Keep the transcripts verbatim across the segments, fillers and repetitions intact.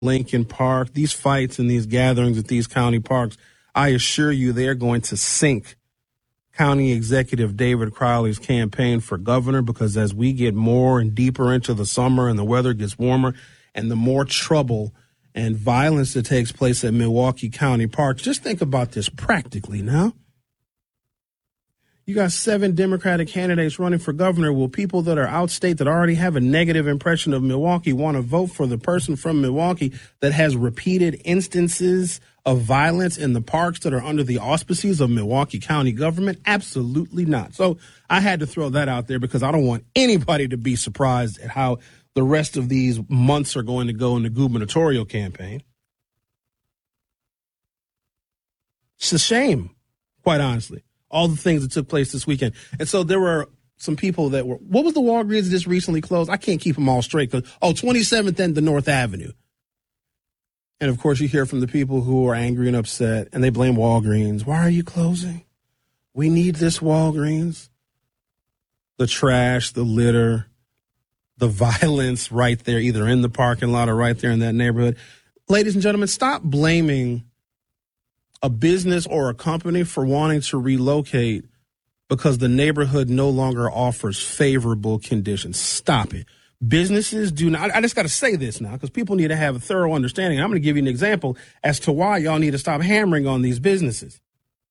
Lincoln Park, these fights and these gatherings at these county parks, I assure you they're going to sink County Executive David Crowley's campaign for governor, because as we get more and deeper into the summer and the weather gets warmer and the more trouble and violence that takes place at Milwaukee County Parks, just think about this practically now. You got seven Democratic candidates running for governor. Will people that are outstate that already have a negative impression of Milwaukee want to vote for the person from Milwaukee that has repeated instances of violence in the parks that are under the auspices of Milwaukee County government? Absolutely not. So I had to throw that out there because I don't want anybody to be surprised at how the rest of these months are going to go in the gubernatorial campaign. It's a shame, quite honestly, all the things that took place this weekend. And so there were some people that were, what was the Walgreens that just recently closed? I can't keep them all straight. Cause, oh, twenty-seventh and the North Avenue. And, of course, you hear from the people who are angry and upset, and they blame Walgreens. Why are you closing? We need this Walgreens. The trash, the litter, the violence right there, either in the parking lot or right there in that neighborhood. Ladies and gentlemen, stop blaming a business or a company for wanting to relocate because the neighborhood no longer offers favorable conditions. Stop it. Businesses do not, I just got to say this now because people need to have a thorough understanding. I'm going to give you an example as to why y'all need to stop hammering on these businesses.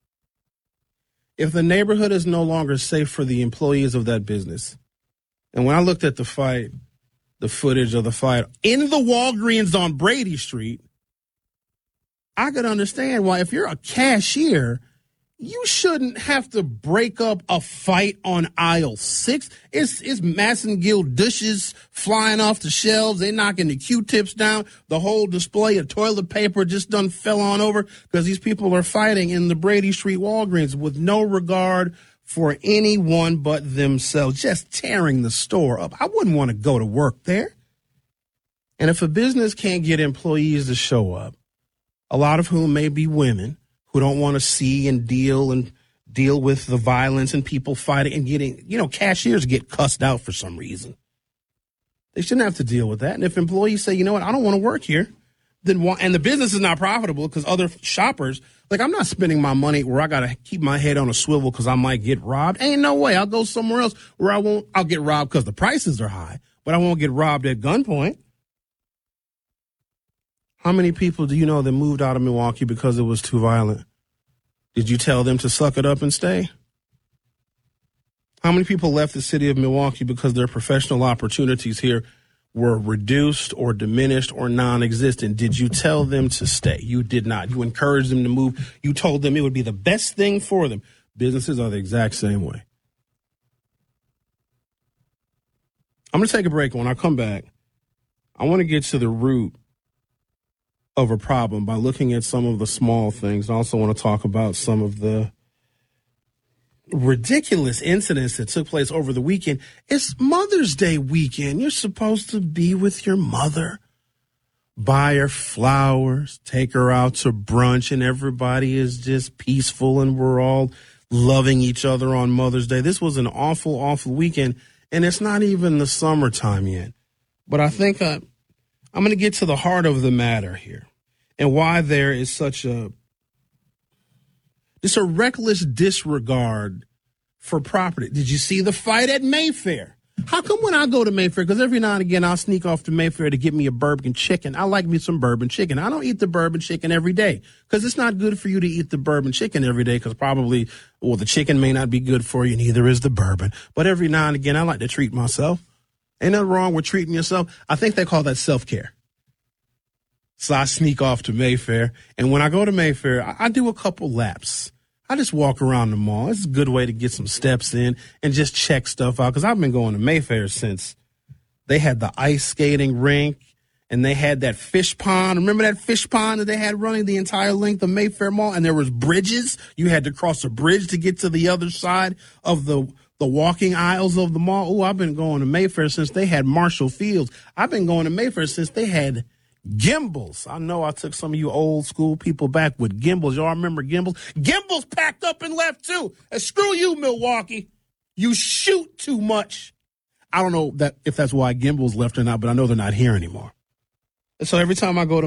If the neighborhood is no longer safe for the employees of that business, and when I looked at the fight, the footage of the fight in the Walgreens on Brady Street, I could understand why if you're a cashier, you shouldn't have to break up a fight on aisle six. It's, it's Massengill dishes flying off the shelves. They knocking the Q-tips down. The whole display of toilet paper just done fell on over because these people are fighting in the Brady Street Walgreens with no regard for anyone but themselves, just tearing the store up. I wouldn't want to go to work there. And if a business can't get employees to show up, a lot of whom may be women, who don't want to see and deal and deal with the violence and people fighting and getting, you know, cashiers get cussed out for some reason. They shouldn't have to deal with that. And if employees say, you know what, I don't want to work here, then why, and the business is not profitable because other shoppers, like I'm not spending my money where I got to keep my head on a swivel because I might get robbed. Ain't no way. I'll go somewhere else where I won't, I'll get robbed because the prices are high, but I won't get robbed at gunpoint. How many people do you know that moved out of Milwaukee because it was too violent? Did you tell them to suck it up and stay? How many people left the city of Milwaukee because their professional opportunities here were reduced or diminished or non-existent? Did you tell them to stay? You did not. You encouraged them to move. You told them it would be the best thing for them. Businesses are the exact same way. I'm going to take a break. When I come back, I want to get to the root of a problem by looking at some of the small things. I also want to talk about some of the ridiculous incidents that took place over the weekend. It's Mother's Day weekend. You're supposed to be with your mother, buy her flowers, take her out to brunch, and everybody is just peaceful and we're all loving each other on Mother's Day. This was an awful, awful weekend, and it's not even the summertime yet. But I think I, I'm going to get to the heart of the matter here and why there is such a just a reckless disregard for property. Did you see the fight at Mayfair? How come when I go to Mayfair, because every now and again I'll sneak off to Mayfair to get me a bourbon chicken. I like me some bourbon chicken. I don't eat the bourbon chicken every day because it's not good for you to eat the bourbon chicken every day because probably, well, the chicken may not be good for you, neither is the bourbon. But every now and again I like to treat myself. Ain't nothing wrong with treating yourself. I think they call that self-care. So I sneak off to Mayfair. And when I go to Mayfair, I, I do a couple laps. I just walk around the mall. It's a good way to get some steps in and just check stuff out. Because I've been going to Mayfair since they had the ice skating rink and they had that fish pond. Remember that fish pond that they had running the entire length of Mayfair Mall? And there was bridges. You had to cross a bridge to get to the other side of the the walking aisles of the mall. Oh, I've been going to Mayfair since they had Marshall Fields. I've been going to Mayfair since they had Gimbals. I know I took some of you old school people back with Gimbals. Y'all remember Gimbals? Gimbals packed up and left too. And screw you, Milwaukee. You shoot too much. I don't know that if that's why Gimbals left or not, but I know they're not here anymore. And so every time I go to